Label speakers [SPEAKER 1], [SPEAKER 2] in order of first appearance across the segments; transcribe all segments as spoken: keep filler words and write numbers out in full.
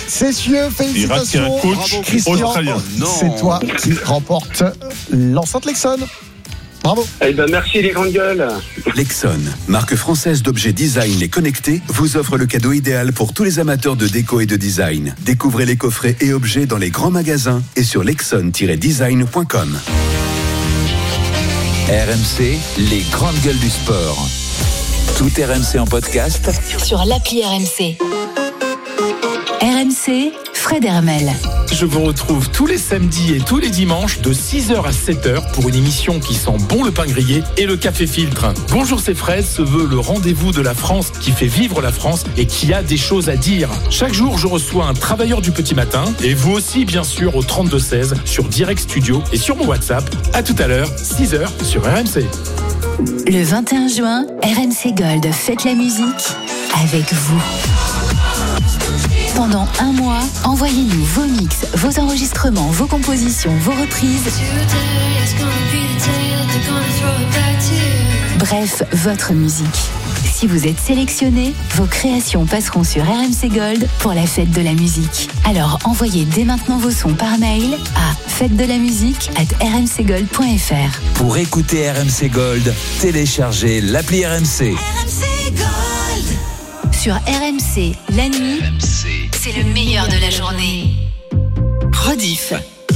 [SPEAKER 1] Cessieux, félicitations.
[SPEAKER 2] Coach
[SPEAKER 1] Bravo, Christian.
[SPEAKER 2] australien.
[SPEAKER 3] Non.
[SPEAKER 1] C'est toi qui remporte l'enceinte Lexon. Bravo.
[SPEAKER 4] Eh ben, merci les grandes gueules.
[SPEAKER 3] Lexon, marque française d'objets design et connectés, vous offre le cadeau idéal pour tous les amateurs de déco et de design. Découvrez les coffrets et objets dans les grands magasins et sur lexon tiret design point com.
[SPEAKER 5] R M C, les grandes gueules du sport. Tout R M C en podcast
[SPEAKER 6] sur l'appli R M C. R M C, Fred Hermel.
[SPEAKER 7] Je vous retrouve tous les samedis et tous les dimanches de six heures à sept heures pour une émission qui sent bon le pain grillé et le café filtre. Bonjour, c'est Fred se veut le rendez-vous de la France qui fait vivre la France et qui a des choses à dire. Chaque jour, je reçois un travailleur du petit matin et vous aussi, bien sûr, au trente-deux seize sur Direct Studio et sur mon WhatsApp. À tout à l'heure, six heures sur R M C.
[SPEAKER 6] Le vingt et un juin, R M C Gold fête la musique avec vous. Pendant un mois, envoyez-nous vos mix, vos enregistrements, vos compositions, vos reprises. Bref, votre musique. Si vous êtes sélectionné, vos créations passeront sur R M C Gold pour la fête de la musique. Alors envoyez dès maintenant vos sons par mail à fête de la musique arobase r m c gold point f r.
[SPEAKER 5] Pour écouter R M C Gold, téléchargez l'appli R M C.
[SPEAKER 6] R M C Gold. Sur R M C, la nuit, R M C. C'est le meilleur de la journée. Rediff.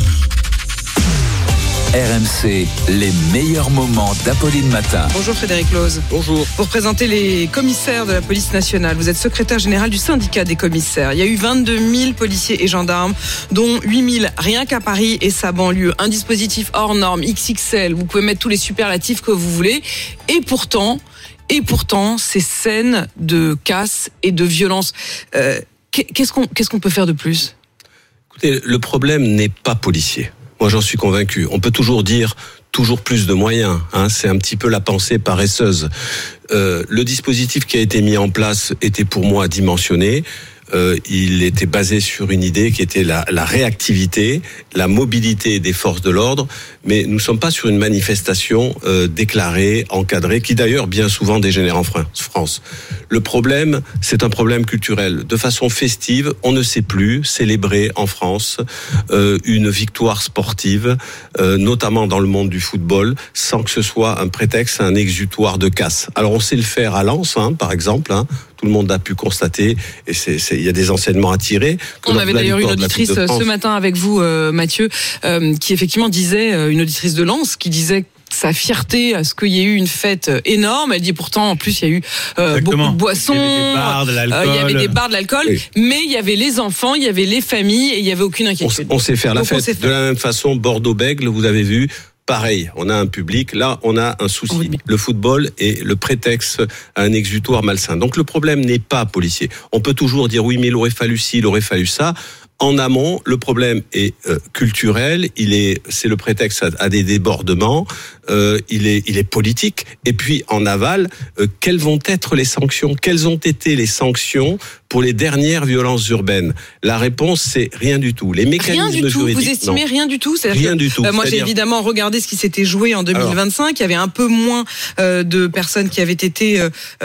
[SPEAKER 5] R M C, les meilleurs moments d'Apolline Matin.
[SPEAKER 8] Bonjour Frédéric Lose.
[SPEAKER 2] Bonjour.
[SPEAKER 8] Pour présenter les commissaires de la police nationale, vous êtes secrétaire général du syndicat des commissaires. Il y a eu vingt-deux mille policiers et gendarmes, dont huit mille rien qu'à Paris et sa banlieue. Un dispositif hors norme, X X L, vous pouvez mettre tous les superlatifs que vous voulez. Et pourtant, et pourtant, ces scènes de casse et de violence, euh, qu'est-ce qu'on, qu'est-ce qu'on peut faire de plus ?
[SPEAKER 9] Écoutez, le problème n'est pas policier. Moi, j'en suis convaincu. On peut toujours dire toujours plus de moyens. Hein, c'est un petit peu la pensée paresseuse. Euh, le dispositif qui a été mis en place était pour moi dimensionné. Euh, il était basé sur une idée qui était la, la réactivité, la mobilité des forces de l'ordre, mais nous ne sommes pas sur une manifestation euh, déclarée, encadrée, qui d'ailleurs bien souvent dégénère en France. Le problème, c'est un problème culturel. De façon festive, on ne sait plus célébrer en France euh, une victoire sportive, euh, notamment dans le monde du football, sans que ce soit un prétexte à un exutoire de casse. Alors on sait le faire à Lens, hein, par exemple, hein. Tout le monde a pu constater, et c'est, c'est, il y a des enseignements à tirer.
[SPEAKER 8] On avait d'ailleurs une auditrice ce matin avec vous, euh, Mathieu, euh, qui effectivement disait, euh, une auditrice de Lens, qui disait sa fierté à ce qu'il y ait eu une fête énorme. Elle dit pourtant, en plus, il y a eu euh, beaucoup de boissons, il y avait des bars, de l'alcool, euh, il y avait des bars, de l'alcool, oui. Mais il y avait les enfants, il y avait les familles, et il y avait aucune inquiétude.
[SPEAKER 9] On, on sait faire la
[SPEAKER 8] Donc,
[SPEAKER 9] fête. De la même façon, Bordeaux-Bègles, vous avez vu, pareil, on a un public, là on a un souci. Oui. Le football est le prétexte à un exutoire malsain. Donc le problème n'est pas policier. On peut toujours dire oui, mais il aurait fallu ci, il aurait fallu ça. En amont, le problème est euh, culturel, il est, c'est le prétexte à, à des débordements, euh, il est, il est politique. Et puis en aval, euh, quelles vont être les sanctions ? Quelles ont été les sanctions pour les dernières violences urbaines ? La réponse, c'est rien du tout. Les mécanismes
[SPEAKER 8] rien du tout.
[SPEAKER 9] juridiques.
[SPEAKER 8] Vous estimez
[SPEAKER 9] non.
[SPEAKER 8] rien du tout ? C'est-à-dire
[SPEAKER 9] rien
[SPEAKER 8] que,
[SPEAKER 9] du tout.
[SPEAKER 8] Euh, moi,
[SPEAKER 9] C'est-à-dire...
[SPEAKER 8] j'ai évidemment regardé ce qui s'était joué en deux mille vingt-cinq. Alors, il y avait un peu moins euh, de personnes qui avaient été euh,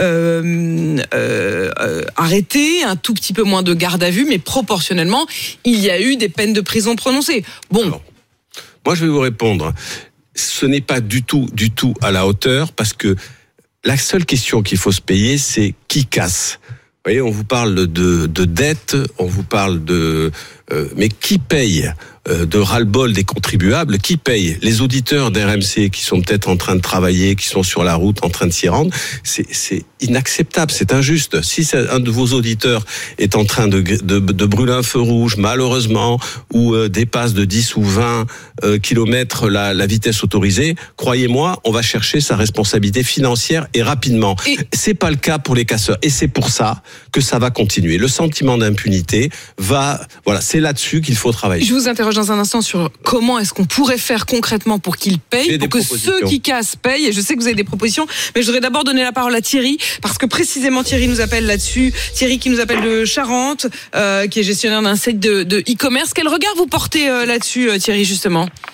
[SPEAKER 8] euh, euh, arrêtées, un tout petit peu moins de garde à vue, mais proportionnellement, il y a eu des peines de prison prononcées. Bon.
[SPEAKER 9] Alors, moi, je vais vous répondre. Ce n'est pas du tout, du tout à la hauteur, parce que la seule question qu'il faut se payer, c'est qui casse. Vous voyez, on vous parle de, de dette, on vous parle de... Euh, mais qui paye euh, de ras-le-bol des contribuables? Qui paye? Les auditeurs d'R M C qui sont peut-être en train de travailler, qui sont sur la route, en train de s'y rendre, c'est, c'est inacceptable, c'est injuste. Si c'est un de vos auditeurs est en train de, de, de brûler un feu rouge, malheureusement, ou euh, dépasse de dix ou vingt euh, kilomètres la, la vitesse autorisée, croyez-moi, on va chercher sa responsabilité financière et rapidement. Et... c'est pas le cas pour les casseurs, et c'est pour ça que ça va continuer. Le sentiment d'impunité va, voilà, c'est là-dessus qu'il faut travailler.
[SPEAKER 8] Je vous interroge dans un instant sur comment est-ce qu'on pourrait faire concrètement pour qu'ils payent, pour que ceux qui cassent payent. Et je sais que vous avez des propositions, mais je voudrais d'abord donner la parole à Thierry, parce que précisément Thierry nous appelle là-dessus. Thierry qui nous appelle de Charente, euh, qui est gestionnaire d'un site de, de e-commerce. Quel regard vous portez euh, là-dessus, euh, Thierry, justement ?
[SPEAKER 4] euh,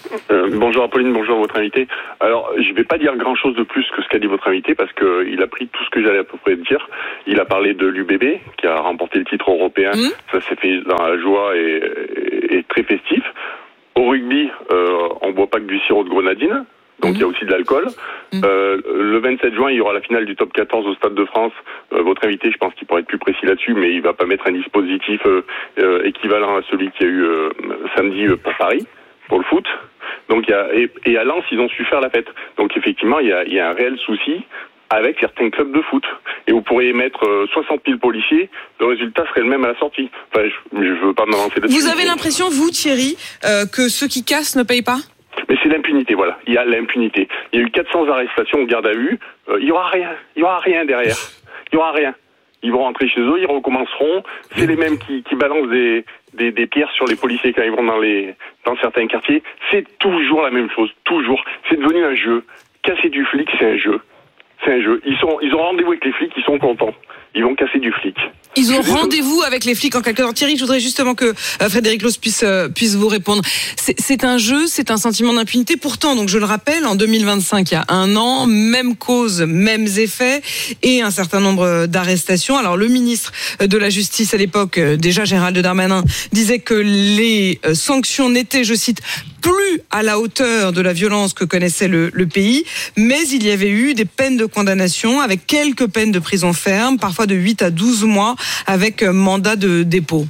[SPEAKER 2] Bonjour Apolline, bonjour votre invité. Alors, je vais pas dire grand chose de plus que ce qu'a dit votre invité parce que il a pris tout ce que j'allais à peu près dire. Il a parlé de l'U B B qui a remporté le titre européen. Mmh. Ça s'est fait dans la joie et, et, et très festif. Au rugby, euh, on boit pas que du sirop de grenadine. Donc mmh. il y a aussi de l'alcool. Mmh. Euh, le vingt-sept juin, il y aura la finale du top quatorze au Stade de France. Euh, votre invité, je pense qu'il pourrait être plus précis là-dessus, mais il va pas mettre un dispositif euh, euh, équivalent à celui qu'il y a eu euh, samedi euh, pour Paris, pour le foot. Donc il y a, et, et à Lens, ils ont su faire la fête. Donc effectivement, il y a, il y a un réel souci avec certains clubs de foot. Et vous pourriez mettre euh, soixante mille policiers, le résultat serait le même à la sortie. Enfin, je ne veux pas m'avancer là-dessus.
[SPEAKER 8] Vous avez l'impression, vous Thierry, euh, que ceux qui cassent ne payent pas ?
[SPEAKER 2] Mais c'est l'impunité, voilà. Il y a l'impunité. Il y a eu quatre cents arrestations au garde à vue. Euh, il y aura rien. Il y aura rien derrière. Il y aura rien. Ils vont rentrer chez eux, ils recommenceront. C'est les mêmes qui, qui balancent des, des, des pierres sur les policiers quand ils vont dans les, dans certains quartiers. C'est toujours la même chose. Toujours. C'est devenu un jeu. Casser du flic, c'est un jeu. C'est un jeu. Ils sont, ils ont rendez-vous avec les flics, ils sont contents. Ils vont casser du flic.
[SPEAKER 8] Ils ont rendez-vous avec les flics en quelque sorte. Thierry, je voudrais justement que euh, Frédéric Loos puisse euh, puisse vous répondre. C'est, c'est un jeu, c'est un sentiment d'impunité. Pourtant, donc je le rappelle, en deux mille vingt-cinq, il y a un an, même cause, mêmes effets et un certain nombre d'arrestations. Alors le ministre de la Justice à l'époque, déjà Gérald Darmanin, disait que les sanctions n'étaient, je cite, plus à la hauteur de la violence que connaissait le, le pays, mais il y avait eu des peines de condamnation avec quelques peines de prison ferme, parfois de huit à douze mois, avec mandat de dépôt.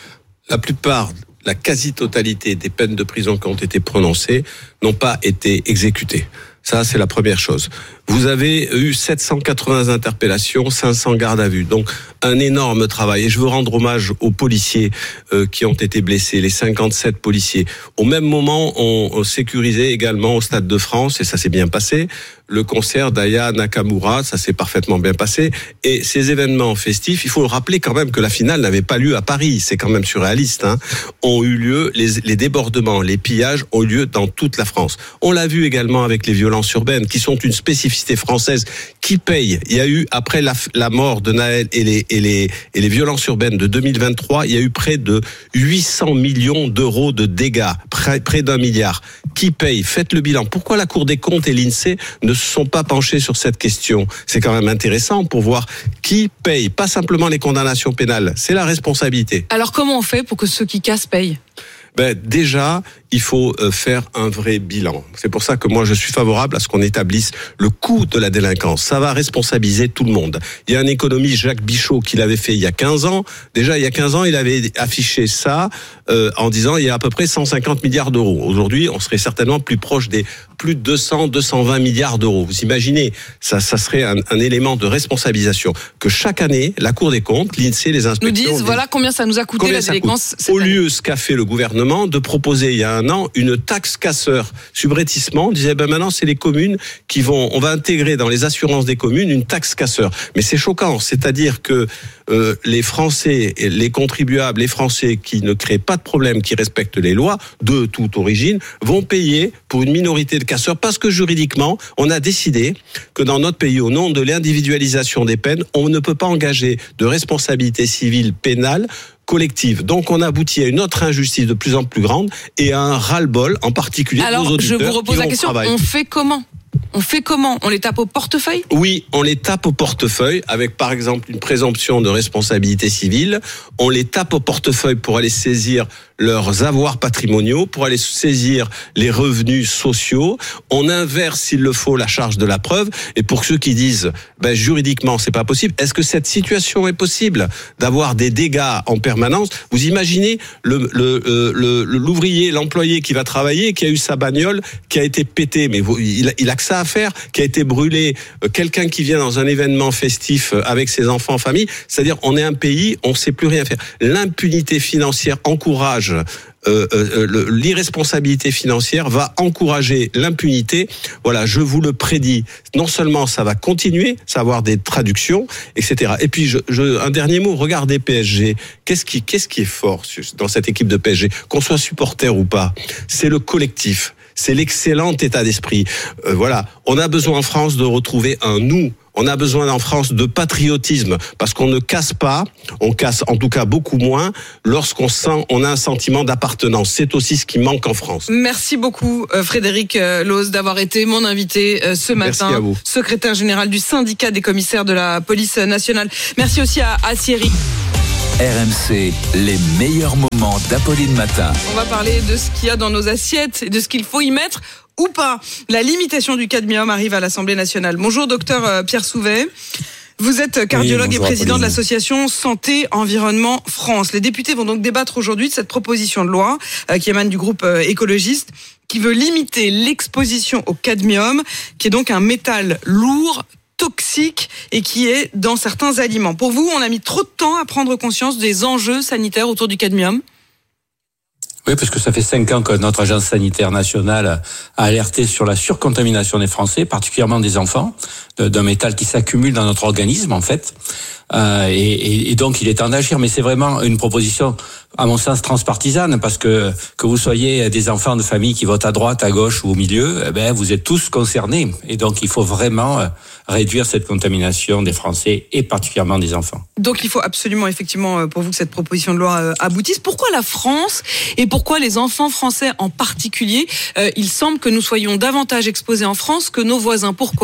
[SPEAKER 9] La plupart, la quasi-totalité des peines de prison qui ont été prononcées n'ont pas été exécutées. Ça, c'est la première chose. Vous avez eu sept cent quatre-vingts interpellations, cinq cents gardes à vue. Donc, un énorme travail. Et je veux rendre hommage aux policiers euh, qui ont été blessés, les cinquante-sept policiers. Au même moment, on, on sécurisait également au Stade de France, et ça s'est bien passé, le concert d'Aya Nakamura, ça s'est parfaitement bien passé. Et ces événements festifs, il faut rappeler quand même que la finale n'avait pas lieu à Paris, c'est quand même surréaliste, hein, ont eu lieu, les, les débordements, les pillages ont eu lieu dans toute la France. On l'a vu également avec les violences urbaines, qui sont une spécificité française. Qui paye ? Il y a eu, après la, la mort de Naël et les, et, les, et les violences urbaines de deux mille vingt-trois, il y a eu près de huit cents millions d'euros de dégâts, près, près d'un milliard. Qui paye ? Faites le bilan. Pourquoi la Cour des comptes et l'INSEE ne se sont pas penchés sur cette question ? C'est quand même intéressant pour voir qui paye, pas simplement les condamnations pénales, c'est la responsabilité.
[SPEAKER 8] Alors comment on fait pour que ceux qui cassent payent ?
[SPEAKER 9] Ben déjà, il faut faire un vrai bilan. C'est pour ça que moi je suis favorable à ce qu'on établisse le coût de la délinquance. Ça va responsabiliser tout le monde. Il y a un économiste, Jacques Bichot, qui l'avait fait il y a quinze ans. Déjà il y a quinze ans, il avait affiché ça euh, en disant il y a à peu près cent cinquante milliards d'euros. Aujourd'hui, on serait certainement plus proche des plus de deux cents, deux cent vingt milliards d'euros. Vous imaginez, ça, ça serait un, un élément de responsabilisation que chaque année, la Cour des comptes, l'INSEE, les inspections
[SPEAKER 8] nous disent voilà combien ça nous a coûté la délinquance.
[SPEAKER 9] Au lieu, ce qu'a fait le gouvernement de proposer il y a un an une taxe casseur subrétissement, on disait ben maintenant c'est les communes qui vont, on va intégrer dans les assurances des communes une taxe casseur. Mais c'est choquant, c'est-à-dire que euh, les Français, les contribuables, les Français qui ne créent pas de problème, qui respectent les lois de toute origine, vont payer pour une minorité de casseurs parce que juridiquement, on a décidé que dans notre pays, au nom de l'individualisation des peines, on ne peut pas engager de responsabilité civile pénale collective. Donc on aboutit à une autre injustice de plus en plus grande et à un ras-le-bol, en particulier
[SPEAKER 8] Alors,
[SPEAKER 9] nos auditeurs.
[SPEAKER 8] Alors, je vous repose la question, on fait comment ? On fait comment ? On les tape au portefeuille ?
[SPEAKER 9] Oui, on les tape au portefeuille avec par exemple une présomption de responsabilité civile. On les tape au portefeuille pour aller saisir leurs avoirs patrimoniaux, pour aller saisir les revenus sociaux. On inverse, s'il le faut, la charge de la preuve. Et pour ceux qui disent, ben, juridiquement, c'est pas possible. Est-ce que cette situation est possible d'avoir des dégâts en permanence ? Vous imaginez le, le, le, le, l'ouvrier, l'employé qui va travailler, qui a eu sa bagnole, qui a été pétée, mais vous, il, il a que ça à faire, qui a été brûlé, quelqu'un qui vient dans un événement festif avec ses enfants en famille. C'est-à-dire, on est un pays, on sait plus rien faire. L'impunité financière encourage Euh, euh, le, l'irresponsabilité financière va encourager l'impunité. Voilà, je vous le prédis. Non seulement ça va continuer, ça va avoir des traductions, et cetera. Et puis, je, je, un dernier mot. Regardez P S G. Qu'est-ce qui, qu'est-ce qui est fort dans cette équipe de P S G, qu'on soit supporter ou pas ? C'est le collectif. c'est l'excellent état d'esprit. Euh, voilà, on a besoin en France de retrouver un nous. On a besoin en France de patriotisme parce qu'on ne casse pas, on casse en tout cas beaucoup moins lorsqu'on sent, on a un sentiment d'appartenance. C'est aussi ce qui manque en France.
[SPEAKER 8] Merci beaucoup Frédéric Loos d'avoir été mon invité ce matin.
[SPEAKER 9] Merci à vous.
[SPEAKER 8] Secrétaire général du syndicat des commissaires de la police nationale. Merci aussi à, à Thierry.
[SPEAKER 5] R M C, les meilleurs moments d'Apolline Matin.
[SPEAKER 8] On va parler de ce qu'il y a dans nos assiettes et de ce qu'il faut y mettre ou pas. La limitation du cadmium arrive à l'Assemblée nationale. Bonjour docteur Pierre Souvet. Vous êtes cardiologue oui, bonjour, et président Apolline. De l'association Santé Environnement France. Les députés vont donc débattre aujourd'hui de cette proposition de loi euh, qui émane du groupe euh, écologiste qui veut limiter l'exposition au cadmium, qui est donc un métal lourd, toxique et qui est dans certains aliments. Pour vous, on a mis trop de temps à prendre conscience des enjeux sanitaires autour du cadmium ?
[SPEAKER 10] Oui, parce que ça fait cinq ans que notre agence sanitaire nationale a alerté sur la surcontamination des Français, particulièrement des enfants, d'un métal qui s'accumule dans notre organisme, en fait. Euh, et, et donc, il est temps d'agir. Mais c'est vraiment une proposition, à mon sens, transpartisane, parce que que vous soyez des enfants de famille qui votent à droite, à gauche ou au milieu, eh ben, vous êtes tous concernés. Et donc, il faut vraiment réduire cette contamination des Français et particulièrement des enfants.
[SPEAKER 8] Donc, il faut absolument, effectivement, pour vous, que cette proposition de loi aboutisse. Pourquoi la France et pourquoi les enfants français en particulier ? euh, Il semble que nous soyons davantage exposés en France que nos voisins. Pourquoi ?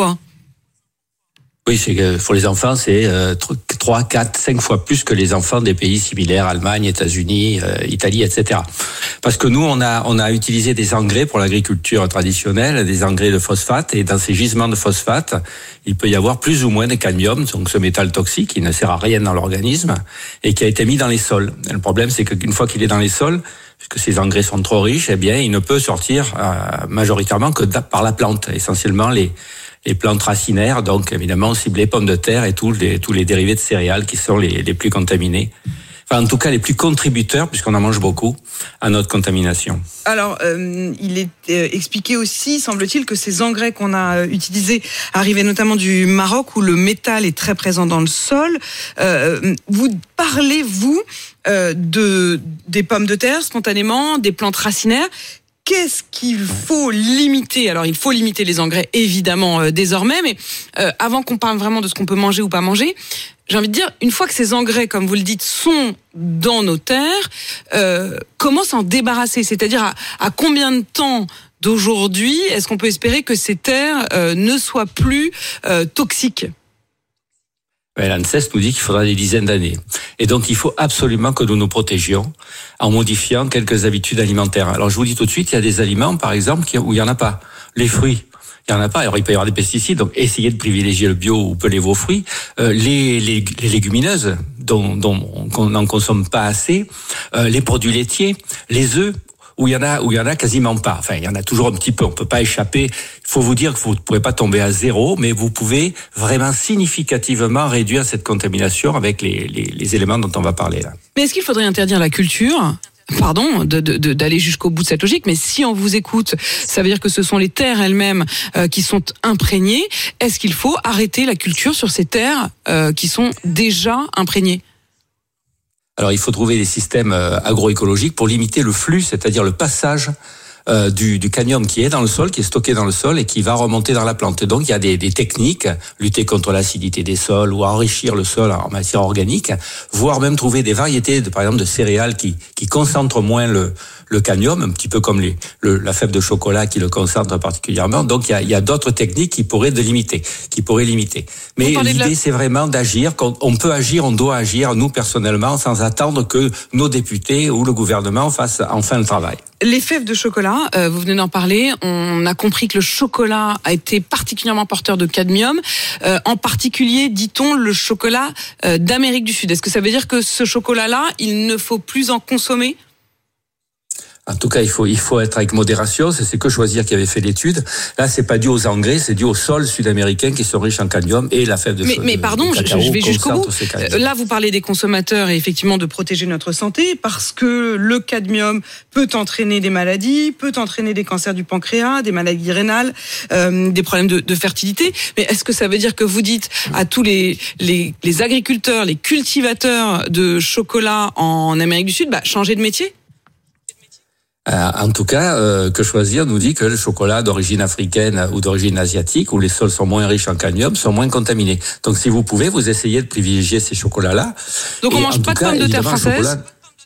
[SPEAKER 10] Oui, c'est que pour les enfants, c'est euh, trois, quatre, cinq fois plus que les enfants des pays similaires, Allemagne, États-Unis, euh, Italie, et cetera. Parce que nous, on a on a utilisé des engrais pour l'agriculture traditionnelle, des engrais de phosphate, et dans ces gisements de phosphate, il peut y avoir plus ou moins de cadmium, donc ce métal toxique qui ne sert à rien dans l'organisme et qui a été mis dans les sols. Et le problème, c'est qu'une fois qu'il est dans les sols, puisque ces engrais sont trop riches, eh bien, il ne peut sortir euh, majoritairement que par la plante, essentiellement les les plantes racinaires, donc évidemment on cible les pommes de terre et tous les tous les dérivés de céréales qui sont les les plus contaminés. Enfin, en tout cas, les plus contributeurs, puisqu'on en mange beaucoup, à notre contamination.
[SPEAKER 8] Alors, euh, il est euh, expliqué aussi, semble-t-il, que ces engrais qu'on a euh, utilisés arrivaient notamment du Maroc, où le métal est très présent dans le sol. Euh, vous parlez, vous, euh, de des pommes de terre, spontanément, des plantes racinaires. Qu'est-ce qu'il faut limiter ? Alors, il faut limiter les engrais, évidemment, euh, désormais, mais euh, avant qu'on parle vraiment de ce qu'on peut manger ou pas manger, j'ai envie de dire, une fois que ces engrais, comme vous le dites, sont dans nos terres, euh, comment s'en débarrasser ? C'est-à-dire, à, à combien de temps d'aujourd'hui est-ce qu'on peut espérer que ces terres euh, ne soient plus euh, toxiques ?
[SPEAKER 10] L'ANSES nous dit qu'il faudra des dizaines d'années. Et donc, il faut absolument que nous nous protégions en modifiant quelques habitudes alimentaires. Alors, je vous dis tout de suite, il y a des aliments, par exemple, où il n'y en a pas. Les fruits, il n'y en a pas. Alors, il peut y avoir des pesticides, donc essayez de privilégier le bio ou pelez vos fruits. Euh, les, les, les légumineuses, dont, dont on n'en consomme pas assez, euh, les produits laitiers, les œufs, où il y en a, où il y en a quasiment pas. Enfin, il y en a toujours un petit peu. On peut pas échapper. Il faut vous dire que vous ne pourrez pas tomber à zéro, mais vous pouvez vraiment significativement réduire cette contamination avec les, les, les éléments dont on va parler là.
[SPEAKER 8] Mais est-ce qu'il faudrait interdire la culture ? Pardon de, de, de, d'aller jusqu'au bout de cette logique, mais si on vous écoute, ça veut dire que ce sont les terres elles-mêmes euh, qui sont imprégnées. Est-ce qu'il faut arrêter la culture sur ces terres euh, qui sont déjà imprégnées ?
[SPEAKER 10] Alors, il faut trouver des systèmes agroécologiques pour limiter le flux, c'est-à-dire le passage euh, du, du cadmium qui est dans le sol, qui est stocké dans le sol et qui va remonter dans la plante. Et donc, il y a des, des techniques, lutter contre l'acidité des sols ou enrichir le sol en matière organique, voire même trouver des variétés, de, par exemple, de céréales qui, qui concentrent moins le, le cadmium, un petit peu comme les, le, la fève de chocolat qui le concentre particulièrement. Donc, il y a, il y a d'autres techniques qui pourraient de limiter, qui pourraient limiter. Mais l'idée, la... c'est vraiment d'agir. On peut agir, on doit agir, nous, personnellement, sans attendre que nos députés ou le gouvernement fassent enfin le travail.
[SPEAKER 8] Les fèves de chocolat, euh, vous venez d'en parler, on a compris que le chocolat a été particulièrement porteur de cadmium, euh, en particulier, dit-on, le chocolat euh, d'Amérique du Sud. Est-ce que ça veut dire que ce chocolat-là, il ne faut plus en consommer ?
[SPEAKER 10] En tout cas, il faut il faut être avec modération. C'est, c'est que Choisir qui avait fait l'étude. Là, c'est pas dû aux engrais, c'est dû aux sols sud-américains qui sont riches en cadmium et la fève de.
[SPEAKER 8] Mais,
[SPEAKER 10] de,
[SPEAKER 8] mais pardon,
[SPEAKER 10] de cacao
[SPEAKER 8] je, je vais jusqu'au bout. Là, vous parlez des consommateurs et effectivement de protéger notre santé parce que le cadmium peut entraîner des maladies, peut entraîner des cancers du pancréas, des maladies rénales, euh, des problèmes de, de fertilité. Mais est-ce que ça veut dire que vous dites à tous les les, les agriculteurs, les cultivateurs de chocolat en Amérique du Sud, bah changez de métier ?
[SPEAKER 10] Euh, en tout cas, euh, Que Choisir nous dit que le chocolat d'origine africaine ou d'origine asiatique, où les sols sont moins riches en cadmium, sont moins contaminés. Donc si vous pouvez, vous essayez de privilégier ces chocolats-là.
[SPEAKER 8] Donc on mange pas de pommes de terre françaises ?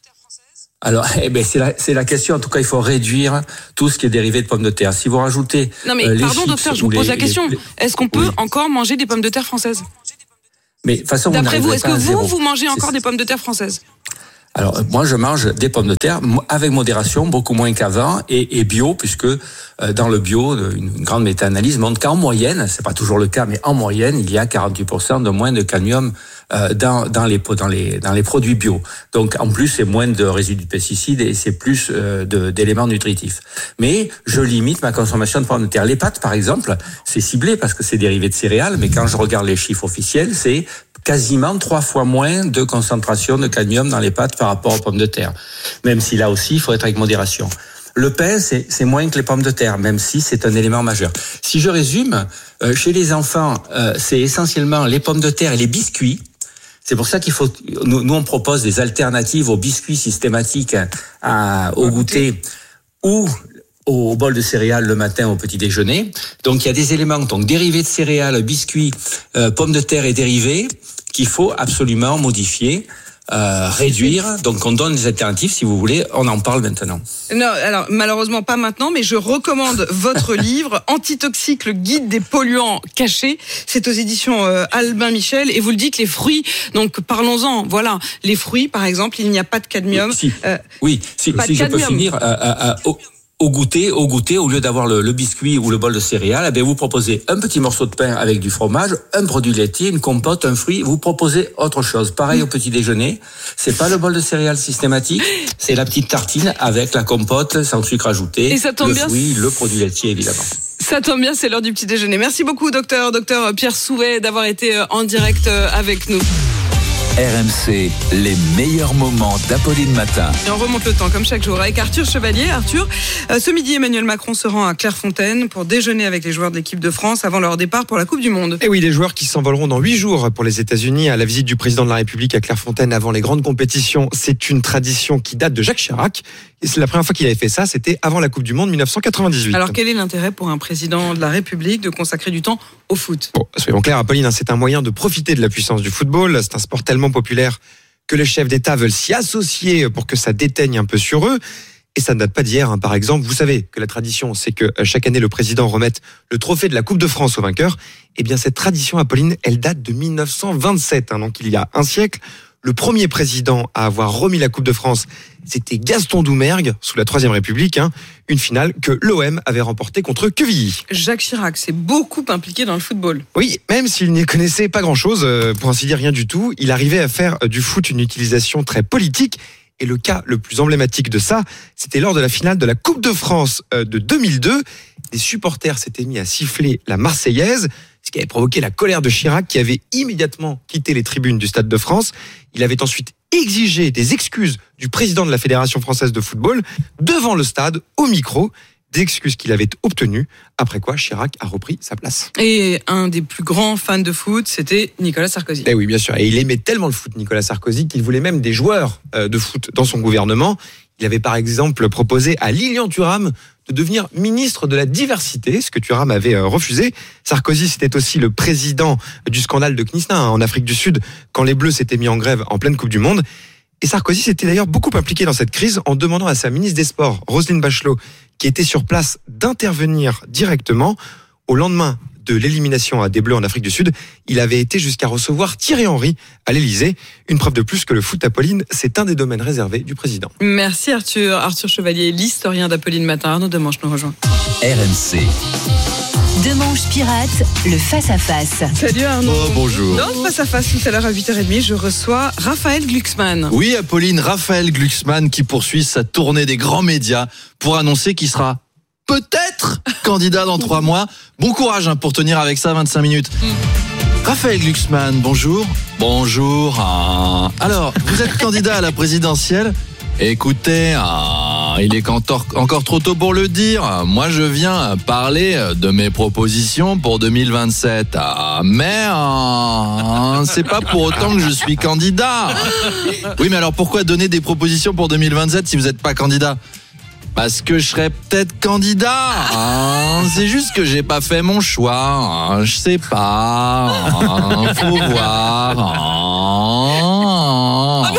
[SPEAKER 10] Alors, eh ben, c'est la, c'est la question. En tout cas, il faut réduire tout ce qui est dérivé de pommes de terre. Si vous rajoutez,
[SPEAKER 8] non mais
[SPEAKER 10] euh, les
[SPEAKER 8] pardon docteur, je vous pose
[SPEAKER 10] les,
[SPEAKER 8] la question.
[SPEAKER 10] Les, les...
[SPEAKER 8] Est-ce qu'on peut
[SPEAKER 10] oui.
[SPEAKER 8] encore manger des pommes de terre françaises ?
[SPEAKER 10] Mais de toute façon,
[SPEAKER 8] d'après
[SPEAKER 10] vous,
[SPEAKER 8] vous, est-ce que vous,
[SPEAKER 10] zéro.
[SPEAKER 8] vous mangez encore
[SPEAKER 10] c'est...
[SPEAKER 8] des pommes de terre françaises ?
[SPEAKER 10] Alors moi je mange des pommes de terre avec modération, beaucoup moins qu'avant, et, et bio, puisque euh, dans le bio, une, une grande méta-analyse montre qu'en moyenne, c'est pas toujours le cas, mais en moyenne, il y a quarante-huit pour cent de moins de cadmium euh, dans, dans, les, dans, les, dans les produits bio. Donc en plus, c'est moins de résidus de pesticides et c'est plus euh, de, d'éléments nutritifs. Mais je limite ma consommation de pommes de terre. Les pâtes, par exemple, c'est ciblé parce que c'est dérivé de céréales, mais quand je regarde les chiffres officiels, c'est quasiment trois fois moins de concentration de cadmium dans les pâtes par rapport aux pommes de terre. Même si là aussi, il faut être avec modération. Le pain, c'est, c'est moins que les pommes de terre, même si c'est un élément majeur. Si je résume, euh, chez les enfants, euh, c'est essentiellement les pommes de terre et les biscuits. C'est pour ça qu'il faut, nous, nous on propose des alternatives aux biscuits systématiques à, au goûter ou au bol de céréales le matin au petit déjeuner. Donc il y a des éléments donc dérivés de céréales, biscuits, euh, pommes de terre et dérivés qu'il faut absolument modifier, euh, réduire. Donc on donne des alternatives si vous voulez, on en parle maintenant.
[SPEAKER 8] Non, alors malheureusement pas maintenant, mais je recommande votre livre Antitoxique, le guide des polluants cachés. C'est aux éditions euh, Albin Michel et vous le dites, les fruits. Donc parlons-en. Voilà, les fruits par exemple, il n'y a pas de cadmium.
[SPEAKER 10] Si,
[SPEAKER 8] euh,
[SPEAKER 10] oui, si, si je peux finir. Euh, euh, euh, oh. Au goûter, au goûter, au lieu d'avoir le, le biscuit ou le bol de céréales, eh bien vous proposez un petit morceau de pain avec du fromage, un produit laitier, une compote, un fruit. Vous proposez autre chose. Pareil au petit déjeuner. C'est pas le bol de céréales systématique, c'est la petite tartine avec la compote sans sucre ajouté,
[SPEAKER 8] et ça tombe
[SPEAKER 10] le
[SPEAKER 8] bien,
[SPEAKER 10] fruit, le produit laitier évidemment.
[SPEAKER 8] Ça tombe bien, c'est l'heure du petit déjeuner. Merci beaucoup, docteur, docteur Pierre Souvet, d'avoir été en direct avec nous.
[SPEAKER 5] R M C, les meilleurs moments d'Apolline Matin.
[SPEAKER 8] Et on remonte le temps comme chaque jour avec Arthur Chevalier. Arthur, euh, ce midi, Emmanuel Macron se rend à Clairefontaine pour déjeuner avec les joueurs de l'équipe de France avant leur départ pour la Coupe du Monde.
[SPEAKER 11] Et oui, les joueurs qui s'envoleront dans huit jours pour les États-Unis à la visite du président de la République à Clairefontaine avant les grandes compétitions. C'est une tradition qui date de Jacques Chirac. Et c'est la première fois qu'il avait fait ça, c'était avant la Coupe du Monde dix-neuf cent quatre-vingt-dix-huit.
[SPEAKER 8] Alors quel est l'intérêt pour un président de la République de consacrer du temps au foot ?
[SPEAKER 11] Bon, soyons clairs, Apolline, c'est un moyen de profiter de la puissance du football. C'est un sport tellement populaire que les chefs d'État veulent s'y associer pour que ça déteigne un peu sur eux. Et ça ne date pas d'hier, hein. Par exemple, vous savez que la tradition, c'est que chaque année, le président remette le trophée de la Coupe de France au vainqueur. Eh bien, cette tradition, Apolline, elle date de dix-neuf cent vingt-sept, hein, donc il y a un siècle. Le premier président à avoir remis la Coupe de France, c'était Gaston Doumergue, sous la Troisième République, hein, une finale que l'O M avait remportée contre Quevilly.
[SPEAKER 8] Jacques Chirac s'est beaucoup impliqué dans le football.
[SPEAKER 11] Oui, même s'il n'y connaissait pas grand-chose, pour ainsi dire rien du tout, il arrivait à faire du foot une utilisation très politique. Et le cas le plus emblématique de ça, c'était lors de la finale de la Coupe de France de deux mille deux. Les supporters s'étaient mis à siffler la Marseillaise, ce qui avait provoqué la colère de Chirac, qui avait immédiatement quitté les tribunes du Stade de France. Il avait ensuite exigé des excuses du président de la Fédération française de football devant le stade, au micro, des excuses qu'il avait obtenues, après quoi Chirac a repris sa place.
[SPEAKER 8] Et un des plus grands fans de foot, c'était Nicolas Sarkozy.
[SPEAKER 11] Eh oui, bien sûr. Et il aimait tellement le foot, Nicolas Sarkozy, qu'il voulait même des joueurs de foot dans son gouvernement. Il avait par exemple proposé à Lilian Thuram de devenir ministre de la diversité, ce que Thuram avait refusé. Sarkozy, c'était aussi le président du scandale de Knysna en Afrique du Sud, quand les Bleus s'étaient mis en grève en pleine Coupe du Monde. Et Sarkozy s'était d'ailleurs beaucoup impliqué dans cette crise en demandant à sa ministre des Sports, Roselyne Bachelot, qui était sur place, d'intervenir directement. Au lendemain de l'élimination des Bleus en Afrique du Sud, il avait été jusqu'à recevoir Thierry Henry à l'Élysée. Une preuve de plus que le foot, Apolline, c'est un des domaines réservés du président.
[SPEAKER 8] Merci Arthur. Arthur Chevalier, l'historien d'Apolline Matin. Arnaud Demanche nous rejoint.
[SPEAKER 5] R M C.
[SPEAKER 6] Demanche pirate, le face-à-face.
[SPEAKER 8] Salut Arnaud.
[SPEAKER 12] Oh, bonjour.
[SPEAKER 8] Dans le face-à-face, tout à l'heure à huit heures trente, je reçois Raphaël Glucksmann.
[SPEAKER 12] Oui, Apolline, Raphaël Glucksmann qui poursuit sa tournée des grands médias pour annoncer qu'il sera peut-être candidat dans trois mois. Bon courage hein, pour tenir avec ça vingt-cinq minutes. Mm. Raphaël Glucksmann, bonjour. Bonjour. Ah. Alors, vous êtes candidat à la présidentielle ? Écoutez, ah, il est encore, encore trop tôt pour le dire. Moi, je viens parler de mes propositions pour deux mille vingt-sept. Ah, mais ah, c'est pas pour autant que je suis candidat. Oui, mais alors pourquoi donner des propositions pour deux mille vingt-sept si vous n'êtes pas candidat ? Parce que je serais peut-être candidat. Hein. C'est juste que j'ai pas fait mon choix. Hein. Je sais pas. Hein. Faut voir. Hein.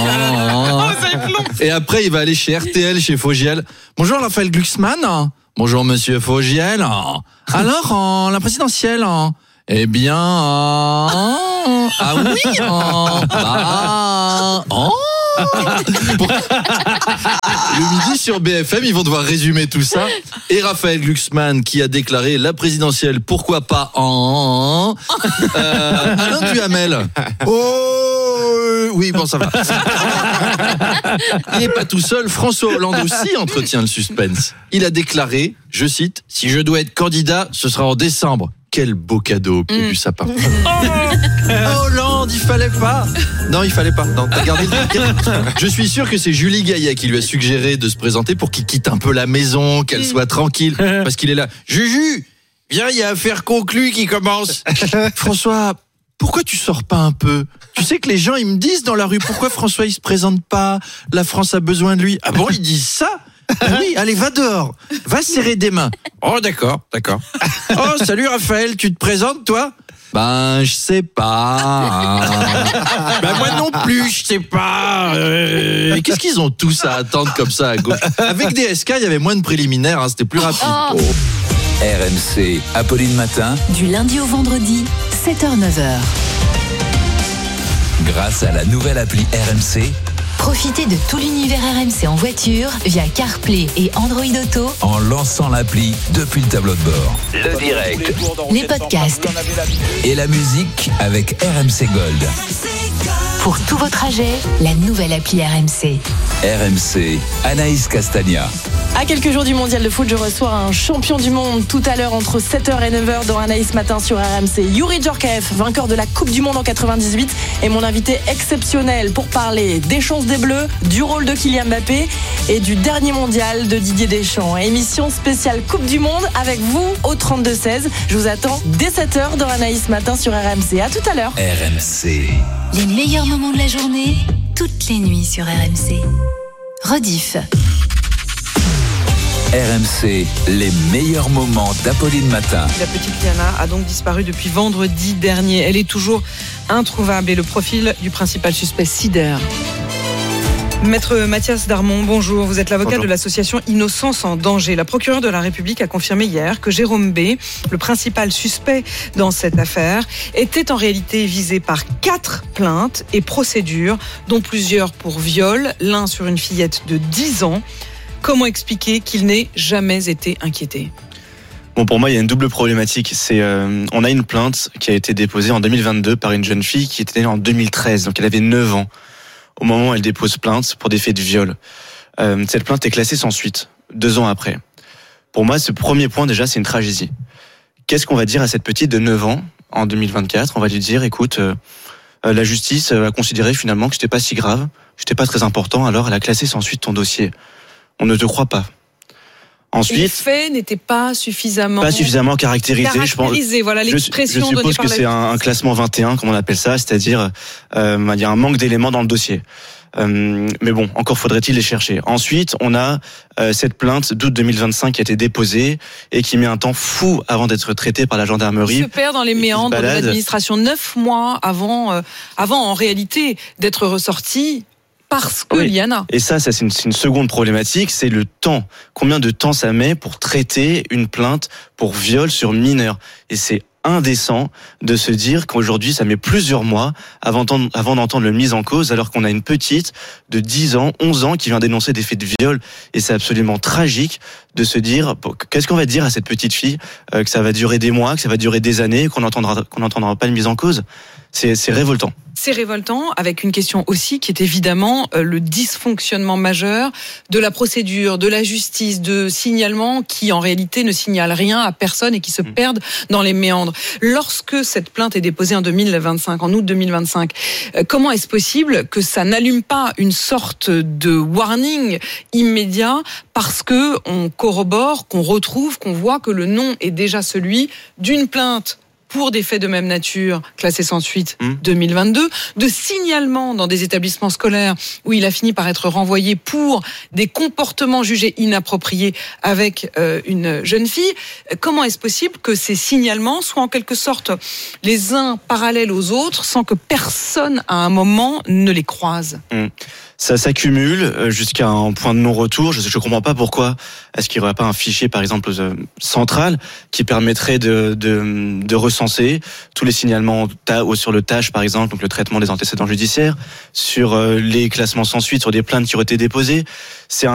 [SPEAKER 12] Et après, il va aller chez R T L, chez Fogiel. Bonjour, Raphaël Glucksmann. Bonjour, monsieur Fogiel. Alors, en la présidentielle, eh bien, ah, ah oui, ah, bah, oh. Pour... Le midi sur B F M, ils vont devoir résumer tout ça. Et Raphaël Glucksmann qui a déclaré la présidentielle, pourquoi pas en euh, Alain Duhamel. Oh oui, bon, ça va. Il n'est pas tout seul. François Hollande aussi entretient le suspense. Il a déclaré, je cite, si je dois être candidat, ce sera en décembre. Quel beau cadeau au pied mmh. du sapin. Oh, Hollande, il fallait pas. Non, il fallait pas. Non, t'as gardé le truc. Je suis sûr que c'est Julie Gaillet qui lui a suggéré de se présenter pour qu'il quitte un peu la maison, qu'elle soit tranquille. Parce qu'il est là. Juju, viens, il y a affaire conclue qui commence. François, pourquoi tu sors pas un peu? Tu sais que les gens, ils me disent dans la rue, pourquoi François, il se présente pas? La France a besoin de lui. Ah bon, ils disent ça? Oui, allez, va dehors. Va serrer des mains. Oh, d'accord, d'accord. Oh, salut Raphaël, tu te présentes, toi? Ben, je sais pas. Ben, moi non plus, je sais pas. Euh, qu'est-ce qu'ils ont tous à attendre comme ça à gauche? Avec des S K, il y avait moins de préliminaires, hein, c'était plus rapide.
[SPEAKER 5] Oh. R M C, Apolline Matin.
[SPEAKER 6] Du lundi au vendredi, sept heures neuf heures.
[SPEAKER 5] Grâce à la nouvelle appli R M C,
[SPEAKER 6] profitez de tout l'univers R M C en voiture via CarPlay et Android Auto
[SPEAKER 5] en lançant l'appli depuis le tableau de bord. Le direct,
[SPEAKER 6] les podcasts
[SPEAKER 5] et la musique avec R M C Gold.
[SPEAKER 6] Pour tous vos trajets, la nouvelle appli R M C.
[SPEAKER 5] R M C, Anaïs Castagna.
[SPEAKER 13] À quelques jours du mondial de foot, je reçois un champion du monde tout à l'heure entre sept heures et neuf heures dans Anaïs Matin sur R M C. Youri Djorkaeff, vainqueur de la Coupe du Monde en quatre-vingt-dix-huit, est mon invité exceptionnel pour parler des chances des Bleus, du rôle de Kylian Mbappé et du dernier mondial de Didier Deschamps. Émission spéciale Coupe du Monde avec vous au trente-deux seize. Je vous attends dès sept heures dans Anaïs Matin sur R M C. À tout à l'heure.
[SPEAKER 5] R M C.
[SPEAKER 6] Les meilleurs moments de la journée, toutes les nuits sur R M C. Rediff.
[SPEAKER 5] R M C, les meilleurs moments d'Apolline Matin.
[SPEAKER 8] La petite Liana a donc disparu depuis vendredi dernier. Elle est toujours introuvable et le profil du principal suspect sidère. Maître Mathias Darmon, bonjour. Vous êtes l'avocat bonjour. de l'association Innocence en danger. La procureure de la République a confirmé hier que Jérôme B, le principal suspect dans cette affaire, était en réalité visé par quatre plaintes et procédures, dont plusieurs pour viol, l'un sur une fillette de dix ans. Comment expliquer qu'il n'ait jamais été inquiété ?
[SPEAKER 14] Bon, pour moi, il y a une double problématique. C'est, euh, on a une plainte qui a été déposée en deux mille vingt-deux par une jeune fille qui était née en deux mille treize, donc elle avait neuf ans. Au moment où elle dépose plainte pour des faits de viol. Euh, cette plainte est classée sans suite, deux ans après. Pour moi, ce premier point, déjà, c'est une tragédie. Qu'est-ce qu'on va dire à cette petite de neuf ans, en deux mille vingt-quatre ? On va lui dire, écoute, euh, la justice a considéré finalement que c'était pas si grave, que c'était pas très important, alors elle a classé sans suite ton dossier. On ne te croit pas. Ensuite,
[SPEAKER 8] les faits n'étaient pas suffisamment
[SPEAKER 14] pas suffisamment caractérisés.
[SPEAKER 8] Caractérisés,
[SPEAKER 14] je pense,
[SPEAKER 8] voilà l'expression.
[SPEAKER 14] Je, je suppose que c'est un, un classement vingt et un, comme on appelle ça, c'est-à-dire euh, il y a un manque d'éléments dans le dossier. Euh, mais bon, encore faudrait-il les chercher. Ensuite, on a euh, cette plainte d'août deux mille vingt-cinq qui a été déposée et qui met un temps fou avant d'être traitée par la gendarmerie.
[SPEAKER 8] Il se perd dans les méandres de l'administration neuf mois avant, euh, avant en réalité d'être ressorti. Parce que
[SPEAKER 14] oui.
[SPEAKER 8] Liana.
[SPEAKER 14] Et ça, ça c'est, une, c'est une seconde problématique, c'est le temps. Combien de temps ça met pour traiter une plainte pour viol sur mineur ? Et c'est indécent de se dire qu'aujourd'hui, ça met plusieurs mois avant, avant d'entendre le mise en cause, alors qu'on a une petite de dix ans, onze ans qui vient dénoncer des faits de viol. Et c'est absolument tragique de se dire, qu'est-ce qu'on va dire à cette petite fille ? euh, Que ça va durer des mois, que ça va durer des années, qu'on n'entendra, qu'on n'entendra pas de mise en cause. C'est, c'est révoltant.
[SPEAKER 8] C'est révoltant, avec une question aussi qui est évidemment le dysfonctionnement majeur de la procédure, de la justice, de signalement qui en réalité ne signale rien à personne et qui se mmh. perdent dans les méandres. Lorsque cette plainte est déposée en deux mille vingt-cinq, en août deux mille vingt-cinq, comment est-ce possible que ça n'allume pas une sorte de warning immédiat parce que on corrobore, qu'on retrouve, qu'on voit que le nom est déjà celui d'une plainte pour des faits de même nature, classés sans suite,
[SPEAKER 14] Mmh.
[SPEAKER 8] deux mille vingt-deux, de signalement dans des établissements scolaires où il a fini par être renvoyé pour des comportements jugés inappropriés avec euh, une jeune fille. Comment est-ce possible que ces signalements soient en quelque sorte les uns parallèles aux autres sans que personne à un moment ne les croise?
[SPEAKER 14] Mmh. Ça s'accumule jusqu'à un point de non-retour. Je ne comprends pas pourquoi est-ce qu'il n'y aurait pas un fichier, par exemple, euh, central qui permettrait de, de, de recenser tous les signalements sur le T A J, par exemple, donc le traitement des antécédents judiciaires, sur euh, les classements sans suite, sur des plaintes qui auraient été déposées. C'est un